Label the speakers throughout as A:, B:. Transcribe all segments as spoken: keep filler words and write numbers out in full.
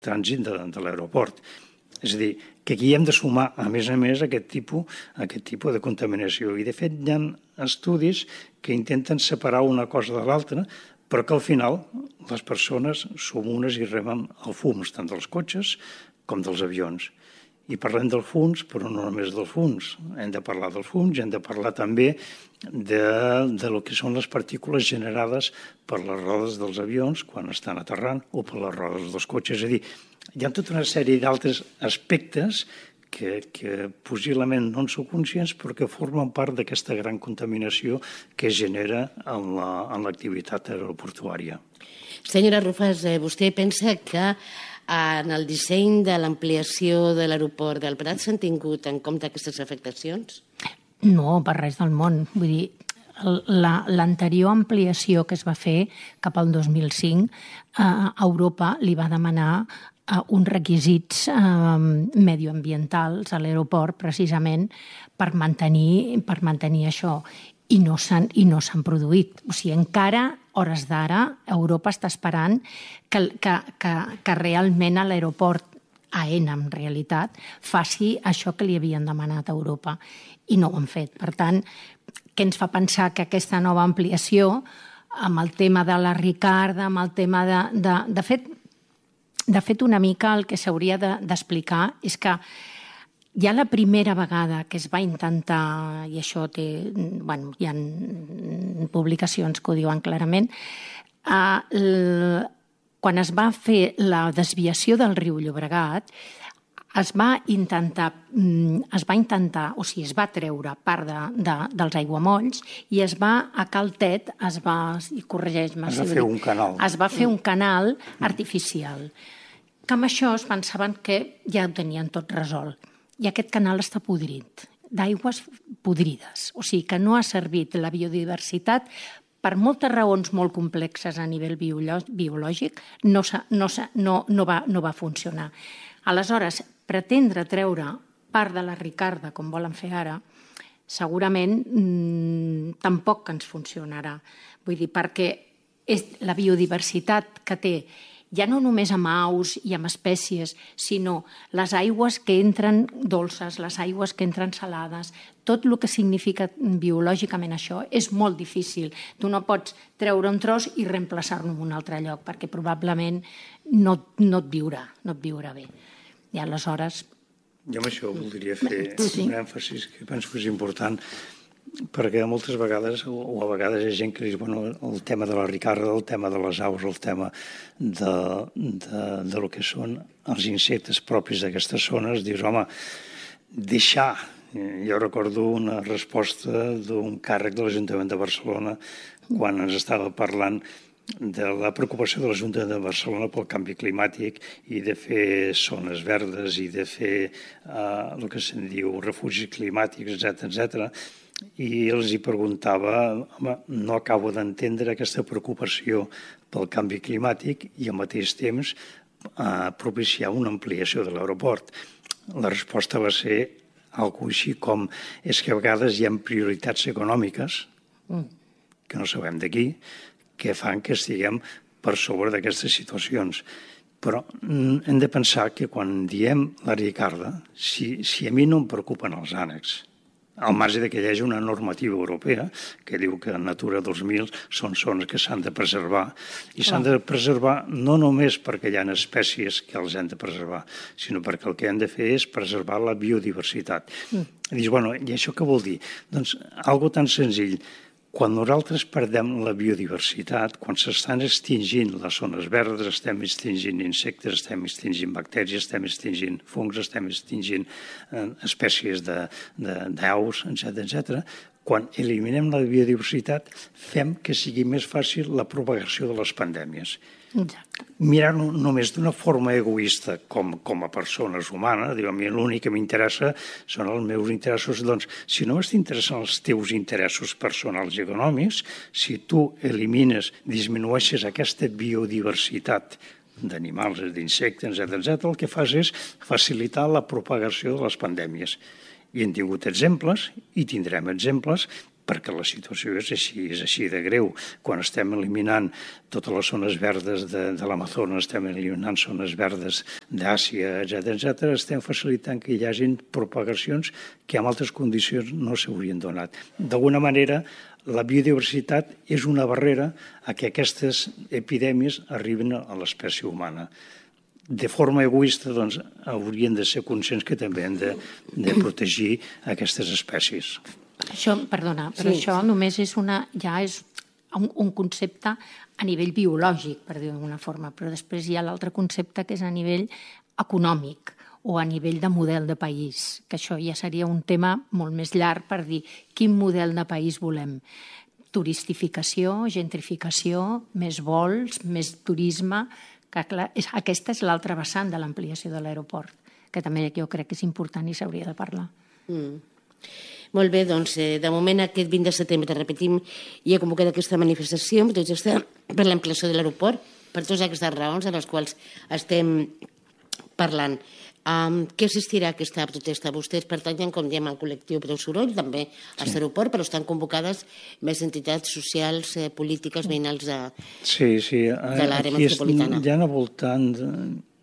A: trànsit de, de l'aeroport. És a dir, que aquí hem de sumar, a més a més, aquest tipus, aquest tipus de contaminació. I, de fet, hi ha estudis que intenten separar una cosa de l'altra, però que al final les persones som unes i reben el fum, tant dels cotxes com dels avions. I parlem dels fums, però no només dels fums. Hem de parlar dels fums i hem de parlar també de, de lo que són les partícules generades per les rodes dels avions quan estan aterrant o per les rodes dels cotxes. És a dir, hi ha tota una sèrie d'altres aspectes que, que possiblement no en sou conscients però que formen part d'aquesta gran contaminació que es genera en l'activitat aeroportuària.
B: Senyora Rufas, vostè pensa que en el disseny de l'ampliació de l'aeroport del Prat s'han tingut en compte aquestes afectacions?
C: No, per res del món. Vull dir, l'anterior ampliació que es va fer cap al dos mil cinc, a Europa li va demanar uns requisits medioambientals a l'aeroport precisament per mantenir, per mantenir això. I no s'han i no s'han produït. O sigui, encara, hores d'ara, Europa està esperant que, que, que, que realment a l'aeroport, a ENA en realitat, faci això que li havien demanat a Europa. I no ho han fet. Per tant, què ens fa pensar que aquesta nova ampliació, amb el tema de la Ricarda, amb el tema de... De, de, fet, de fet, una mica el que s'hauria d'explicar és que ja la primera vegada que es va intentar, i això té, bueno, hi ha publicacions que ho diuen clarament, eh, quan es va fer la desviació del riu Llobregat, es va intentar, es va intentar, o sigui, es va treure part de, de, dels aiguamolls i es va, a Cal Tet, es va, i corregeix-me,
A: es va fer un canal.
C: Es va fer un canal artificial. Que amb això es pensaven que ja ho tenien tot resolt. I aquest canal està podrit, d'aigües podrides. O sigui que no ha servit la biodiversitat per moltes raons molt complexes a nivell biològic, no, no, no, no, va, no va funcionar. Aleshores, pretendre treure part de la Ricarda, com volen fer ara, segurament mmm, tampoc ens funcionarà. Vull dir, perquè és la biodiversitat que té ja no només amb aus i amb espècies, sinó les aigües que entren dolces, les aigües que entren salades, tot el que significa biològicament això és molt difícil. Tu no pots treure un tros i reemplaçar-lo en un altre lloc, perquè probablement no, no et viurà, no et viurà bé. I aleshores...
A: Jo amb això voldria fer sí. un èmfasis que penso que és important, perquè moltes vegades, o a vegades hi ha gent que diu, bueno, el tema de la Ricarda, el tema de les aus, el tema de, de, de lo que són els insectes propis d'aquestes zones, dius, home, deixar... Jo recordo una resposta d'un càrrec de l'Ajuntament de Barcelona quan ens estava parlant de la preocupació de l'Ajuntament de Barcelona pel canvi climàtic i de fer zones verdes i de fer eh, el que se'n diu refugis climàtics, etcètera, etcètera. I els hi preguntava, home, no acabo d'entendre aquesta preocupació pel canvi climàtic i al mateix temps eh, propiciar una ampliació de l'aeroport. La resposta va ser algo així com és que a vegades hi ha prioritats econòmiques que no sabem d'aquí, que fan que estiguem per sobre d'aquestes situacions. Però hem de pensar que quan diem la Ricarda, si, si a mi no em preocupen els ànecs, al marge que hi hagi una normativa europea que diu que Natura dos mil són zones que s'han de preservar i s'han de preservar no només perquè hi ha espècies que els hem de preservar, sinó perquè el que hem de fer és preservar la biodiversitat. Mm. I dius, bueno, i això què vol dir? Doncs algo tan senzill. Quan nosaltres perdem la biodiversitat, quan s'estan extingint les zones verdes, estem extingint insectes, estem extingint bacteris, estem extingint fungs, estem extingint eh, espècies d'aus, etcètera, etcètera. Quan eliminem la biodiversitat, fem que sigui més fàcil la propagació de les pandèmies.
C: Exacte.
A: Mirar-ho només d'una forma egoista com, com a persones humanes, diu, a mi l'únic que m'interessa són els meus interessos, doncs si no t'interessen els teus interessos personals i econòmics, si tu elimines, disminueixes aquesta biodiversitat d'animals, d'insectes, etcètera, etcètera, el que fas és facilitar la propagació de les pandèmies. I hem tingut exemples, i tindrem exemples, perquè la situació és així, és així de greu. Quan estem eliminant totes les zones verdes de, de l'Amazones, estem eliminant zones verdes d'Àsia, etcètera, etcètera, estem facilitant que hi hagin propagacions que en altres condicions no s'haurien donat. D'alguna manera, la biodiversitat és una barrera a que aquestes epidèmies arribin a l'espècie humana. De forma egoista, doncs, haurien de ser conscients que també hem de, de protegir aquestes espècies.
C: Això, perdona, però sí. Això només és una, ja és un, un concepte a nivell biològic, per dir-ho d'alguna forma, però després hi ha l'altre concepte que és a nivell econòmic o a nivell de model de país, que això ja seria un tema molt més llarg per dir quin model de país volem. Turistificació, gentrificació, més vols, més turisme, que clar, és, aquesta és l'altra vessant de l'ampliació de l'aeroport, que també jo crec que és important i s'hauria de parlar.
B: Mm. Molt bé, doncs, eh, de moment aquest vint de setembre, repetim, hi ha convocat aquesta manifestació per l'ampliació de l'aeroport, per totes aquestes raons de les quals estem parlant. Um, què assistirà a aquesta protesta? Vostès pertanyen, com diem, al col·lectiu Prou Soroll, també a sí. l'aeroport, però estan convocades més entitats socials, eh, polítiques, veïnals de,
A: sí, sí.
B: de l'àrea metropolitana.
A: Hi ha al voltant de,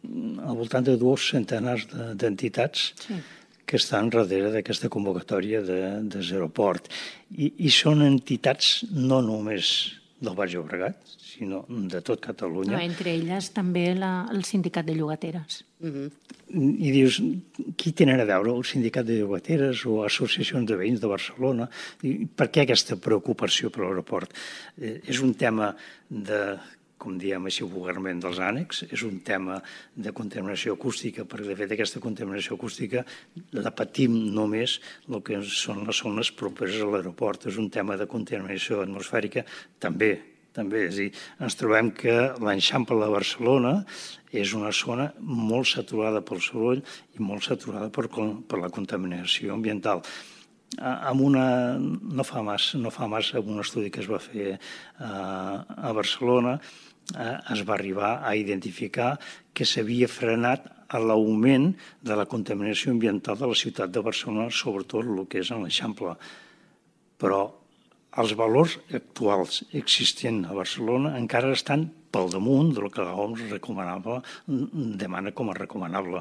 A: al voltant de dos centenars d'entitats de, sí. que estan darrere d'aquesta convocatòria de, de l'aeroport. I, I són entitats no només del Baix Llobregat, sinó de tot Catalunya.
C: No, entre elles també la, el sindicat de llogateres.
A: Uh-huh. I dius, qui tenen a veure el sindicat de llogateres o associacions de veïns de Barcelona? I per què aquesta preocupació per l'aeroport? Eh, és un tema de, com diem així vulgarment, dels ànecs, és un tema de contaminació acústica, perquè de fet aquesta contaminació acústica la patim només el que són les zones properes a l'aeroport. És un tema de contaminació atmosfèrica també, també, és a dir, ens trobem que l'Eixample de Barcelona és una zona molt saturada pel soroll i molt saturada per, per la contaminació ambiental. Amb una, no fa massa, no fa massa, un estudi que es va fer a, a Barcelona, es va arribar a identificar que s'havia frenat a l'augment de la contaminació ambiental de la ciutat de Barcelona, sobretot el que és en l'Eixample. Però els valors actuals existents a Barcelona encara estan pel damunt del que l'O M S recomanava, demana com a recomanable.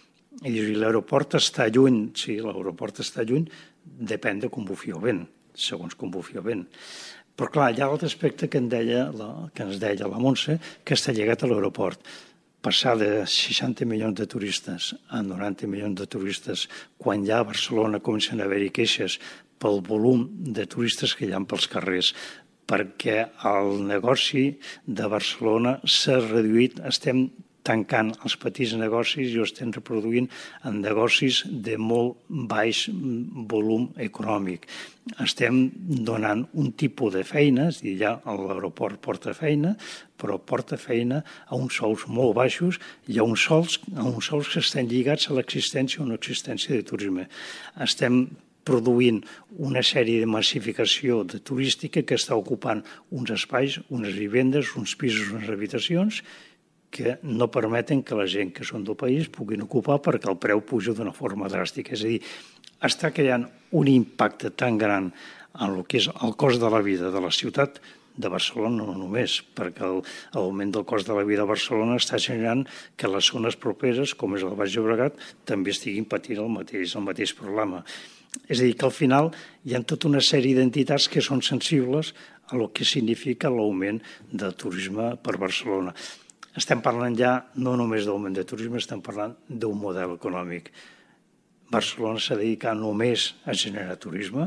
A: I l'aeroport està lluny, sí, l'aeroport està lluny, depèn de com bufi el vent, segons com bufi el vent. Però clar, hi ha l'altre aspecte que, en deia, que ens deia la Montse, que està lligat a l'aeroport. Passar de seixanta milions de turistes a noranta milions de turistes, quan ja a Barcelona comencen a haver-hi queixes pel volum de turistes que hi ha pels carrers, perquè el negoci de Barcelona s'ha reduït, estem tancant els petits negocis i ho estem reproduint en negocis de molt baix volum econòmic. Estem donant un tipus de feines, i ja l'aeroport porta feina, però porta feina a uns sous molt baixos i a uns sous, a uns sous que estan lligats a l'existència o no existència de turisme. Estem produint una sèrie de massificació de turística que està ocupant uns espais, unes vivendes, uns pisos, unes habitacions, que no permeten que la gent que són del país puguin ocupar perquè el preu puja d'una forma dràstica. És a dir, està creant un impacte tan gran en el que és el cost de la vida de la ciutat de Barcelona, no només, perquè l'augment del cost de la vida a Barcelona està generant que les zones properes, com és el Baix Llobregat, també estiguin patint el mateix, el mateix problema. És a dir, que al final hi ha tota una sèrie d'entitats que són sensibles a el que significa l'augment del turisme per Barcelona. Estem parlant ja no només d'augment de turisme, estem parlant d'un model econòmic. Barcelona s'ha dedicat només a generar turisme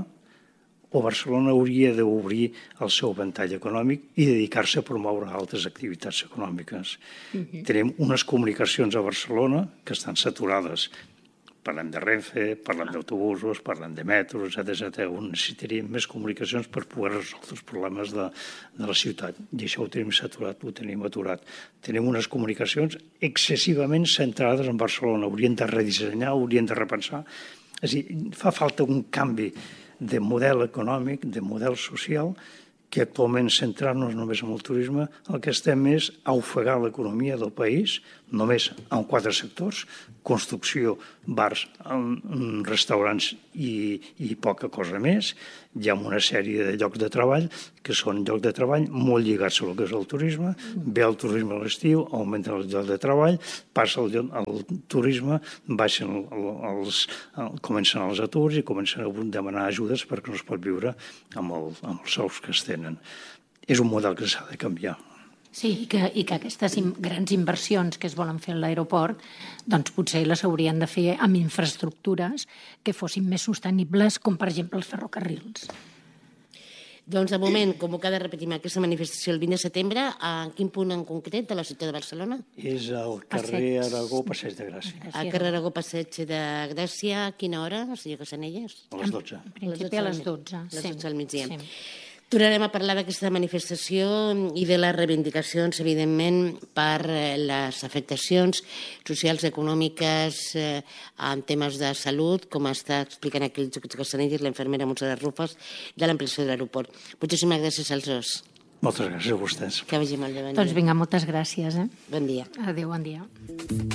A: o Barcelona hauria d'obrir el seu ventall econòmic i dedicar-se a promoure altres activitats econòmiques. Uh-huh. Tenim unes comunicacions a Barcelona que estan saturades. Parlem de Renfe, parlem d'autobusos, parlem de metros, etcètera. Necessitaríem més comunicacions per poder resoldre els problemes de, de la ciutat. I això ho tenim saturat, ho tenim aturat. Tenim unes comunicacions excessivament centrades en Barcelona. Haurien de redissenyar, haurien de repensar. És a dir, fa falta un canvi de model econòmic, de model social, que actualment centrar-nos només en el turisme, el que estem és a ofegar l'economia del país, només en quatre sectors, construcció, bars, restaurants i, i poca cosa més. Hi ha una sèrie de llocs de treball que són llocs de treball molt lligats a el que és el turisme. Ve el turisme a l'estiu, augmenten els llocs de treball, passa el, el turisme, baixen els, el, comencen els aturs i comencen a demanar ajudes perquè no es pot viure amb, el, amb els sous que es tenen. És un model que s'ha de canviar.
C: Sí, i que, i que aquestes grans inversions que es volen fer a l'aeroport, doncs potser les haurien de fer amb infraestructures que fossin més sostenibles, com per exemple els ferrocarrils.
B: Doncs de moment, convocada, repetim, aquesta manifestació el vint de setembre, a quin punt en concret de la ciutat de Barcelona?
A: És al carrer Aragó, Passeig de Gràcia.
B: Al carrer Aragó, Passeig de Gràcia, a quina hora, senyor Cassanelles?
A: A les dotze.
C: En principi a les dotze.
B: A les dotze al migdia.
C: Sí.
B: Tornarem a parlar d'aquesta manifestació i de les reivindicacions, evidentment, per les afectacions socials, econòmiques, eh, en temes de salut, com està explicant aquí el doctor Cassanelles, l'infermera Montserrat Rufas, de l'ampliació de l'aeroport. Moltíssimes gràcies als dos.
A: Moltes gràcies a vostès.
B: Que vagi molt bé. Bon
C: doncs vinga, moltes gràcies. Eh?
B: Bon dia.
C: Adéu, bon dia.